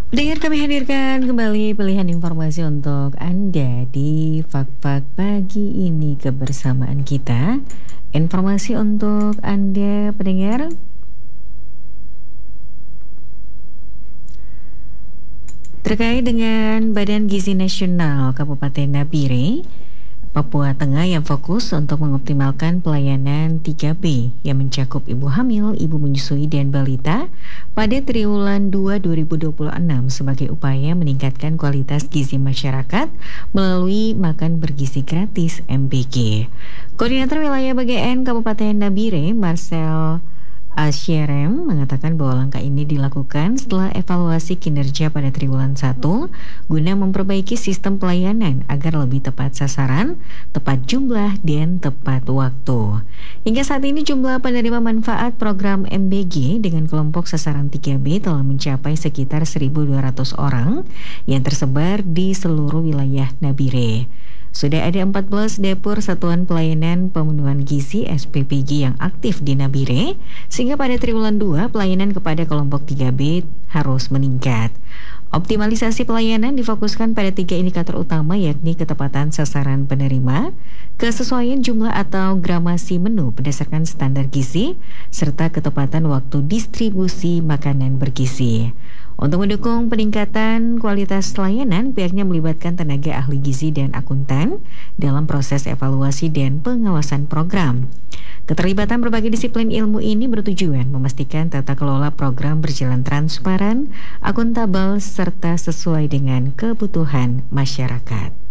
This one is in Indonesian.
Dengar kami hadirkan kembali pilihan informasi untuk Anda di Fak-Fak pagi ini kebersamaan kita. Informasi untuk Anda pendengar terkait dengan Badan Gizi Nasional Kabupaten Nabire, Papua Tengah yang fokus untuk mengoptimalkan pelayanan 3B yang mencakup ibu hamil, ibu menyusui, dan balita pada triwulan 2 2026 sebagai upaya meningkatkan kualitas gizi masyarakat melalui makan bergizi gratis MBG. Koordinator Wilayah BGN Kabupaten Nabire, Marcel Asyerem mengatakan bahwa langkah ini dilakukan setelah evaluasi kinerja pada triwulan 1 guna memperbaiki sistem pelayanan agar lebih tepat sasaran, tepat jumlah, dan tepat waktu. Hingga saat ini jumlah penerima manfaat program MBG dengan kelompok sasaran 3B telah mencapai sekitar 1.200 orang yang tersebar di seluruh wilayah Nabire. Sudah ada 14 dapur Satuan Pelayanan Pemenuhan Gizi SPPG yang aktif di Nabire, sehingga pada triwulan 2 pelayanan kepada kelompok 3B harus meningkat. Optimalisasi pelayanan difokuskan pada 3 indikator utama, yakni ketepatan sasaran penerima, kesesuaian jumlah atau gramasi menu berdasarkan standar gizi, serta ketepatan waktu distribusi makanan bergizi. Untuk mendukung peningkatan kualitas layanan, pihaknya melibatkan tenaga ahli gizi dan akuntan dalam proses evaluasi dan pengawasan program. Keterlibatan berbagai disiplin ilmu ini bertujuan memastikan tata kelola program berjalan transparan, akuntabel, serta sesuai dengan kebutuhan masyarakat.